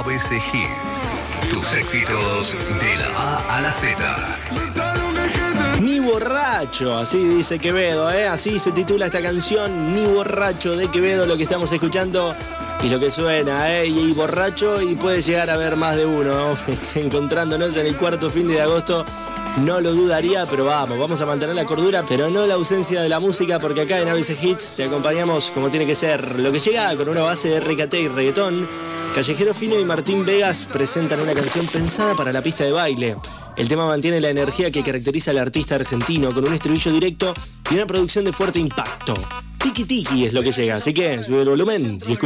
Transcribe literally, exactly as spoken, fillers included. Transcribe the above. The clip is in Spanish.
A B C Hits. Tus éxitos de la A a la Z. Ni borracho, así dice Quevedo, ¿eh? Así se titula esta canción, Ni borracho de Quevedo, lo que estamos escuchando y lo que suena, ¿eh? Y, y borracho, y puede llegar a haber más de uno, ¿no? Encontrándonos en el cuarto fin de agosto, no lo dudaría, pero vamos, vamos a mantener la cordura, pero no la ausencia de la música, porque acá en A B C Hits te acompañamos como tiene que ser. Lo que llega con una base de R K T y reggaetón. Callejero Fino y Martín Vegas presentan una canción pensada para la pista de baile. El tema mantiene la energía que caracteriza al artista argentino, con un estribillo directo y una producción de fuerte impacto. Tiki tiki es lo que llega, así que sube el volumen y escucha.